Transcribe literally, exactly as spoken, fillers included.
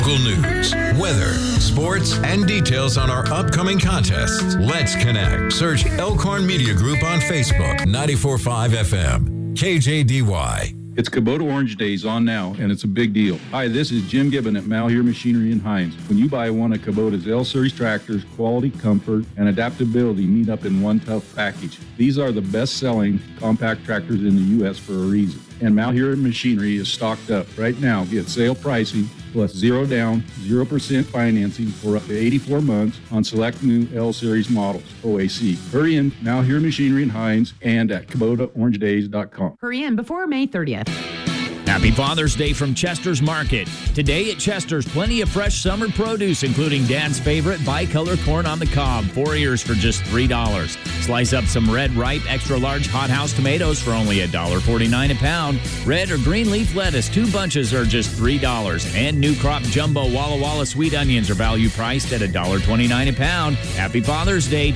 Local news, weather, sports, and details on our upcoming contests. Let's connect. Search Elkhorn Media Group on Facebook, ninety-four point five F M, K J D Y. It's Kubota Orange Days on now, and it's a big deal. Hi, this is Jim Gibbon at Malheur Machinery in Hines. When you buy one of Kubota's L-Series tractors, quality, comfort, and adaptability meet up in one tough package. These are the best-selling compact tractors in the U S for a reason. And Malheur Machinery is stocked up. Right now, get sale pricing plus zero down, zero percent financing for up to eighty-four months on select new L-Series models, O A C. Hurry in, Malheur Machinery in Hines, and at Kubota Orange Days dot com. Hurry in before May thirtieth. Happy Father's Day from Chester's Market. Today at Chester's, plenty of fresh summer produce, including Dad's favorite bicolor corn on the cob, four ears for just three dollars. Slice up some red, ripe, extra-large hothouse tomatoes for only one dollar forty-nine a pound. Red or green leaf lettuce, two bunches are just three dollars. And new crop jumbo Walla Walla sweet onions are value priced at one dollar twenty-nine a pound. Happy Father's Day.